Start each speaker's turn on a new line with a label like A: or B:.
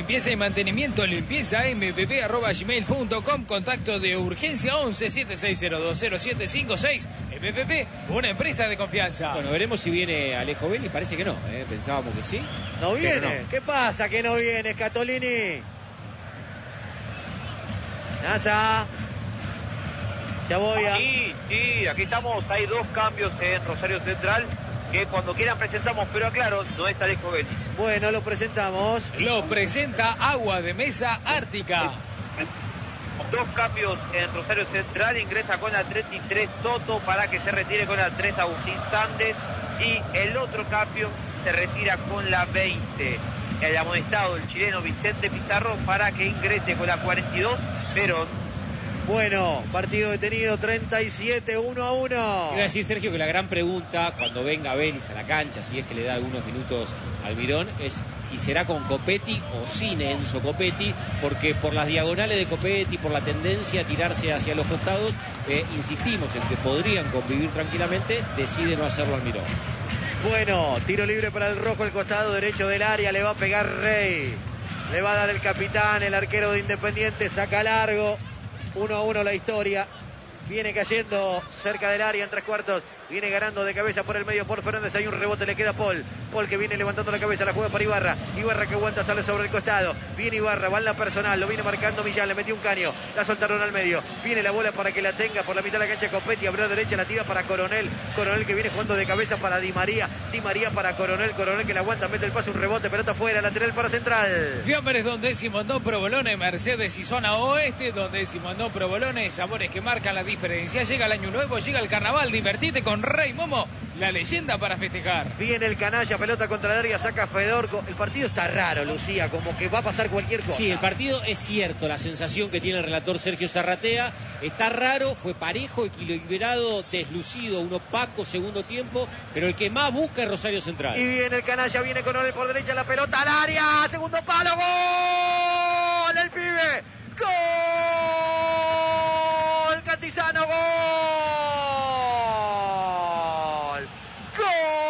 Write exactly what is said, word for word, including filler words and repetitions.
A: limpieza y mantenimiento, limpieza m p p arroba gmail punto com, contacto de urgencia once siete seis cero dos cero siete cinco seis. M P P, una empresa de confianza.
B: Bueno, veremos si viene Alejo Belli, parece que no, ¿eh? Pensábamos que sí.
C: No viene,
B: no.
C: ¿Qué pasa que no viene, Scatolini? Nasa. Ya voy a...
D: Sí, sí, aquí estamos, hay dos cambios en Rosario Central, que cuando quieran presentamos, pero aclaro, no es Alejo Belli.
C: Bueno, lo presentamos.
A: Lo presenta Agua de Mesa Ártica.
D: Dos cambios en Rosario Central, ingresa con la treinta y tres Soto para que se retire con la tres Agustín Sández, y el otro cambio se retira con la veinte, el amonestado, el chileno Vicente Pizarro, para que ingrese con la cuarenta y dos Perón.
C: Bueno, partido detenido, treinta y siete, uno a uno.
B: Iba a decir, Sergio, que la gran pregunta cuando venga Vélez a la cancha, si es que le da algunos minutos al Mirón, es si será con Copetti o sin Enzo Copetti, porque por las diagonales de Copetti, por la tendencia a tirarse hacia los costados, eh, insistimos en que podrían convivir tranquilamente, decide no hacerlo al Mirón.
C: Bueno, tiro libre para el rojo, el costado derecho del área, le va a pegar Rey. Le va a dar el capitán, el arquero de Independiente, saca largo. Uno a uno la historia. Viene cayendo cerca del área en tres cuartos. Viene ganando de cabeza por el medio por Fernández. Hay un rebote, le queda Paul. Paul que viene levantando la cabeza, la juega para Ibarra. Ibarra que aguanta, sale sobre el costado. Viene Ibarra, va en la personal, lo viene marcando Millán, le metió un caño. La soltaron al medio. Viene la bola para que la tenga por la mitad de la cancha Copetti. Abrió a derecha, la tira para Coronel. Coronel que viene jugando de cabeza para Di María. Di María para Coronel. Coronel que la aguanta, mete el pase, un rebote, pelota afuera, lateral para Central.
A: Fiambres donde Simondó Provolone, Mercedes y zona oeste, donde Simondó Provolone, sabores que marcan la diferencia. Llega el año nuevo, llega el carnaval, divertite con Rey Momo, la leyenda para festejar.
C: Viene el canalla, pelota contra el área, saca Fedorco. El partido está raro, Lucía, como que va a pasar cualquier cosa.
B: Sí, el partido es cierto, la sensación que tiene el relator Sergio Zarratea está raro, fue parejo, equilibrado, deslucido, un opaco segundo tiempo, pero el que más busca es Rosario Central.
C: Y viene el canalla, viene con Orel por derecha, la pelota al área, segundo palo, gol, el pibe, gol.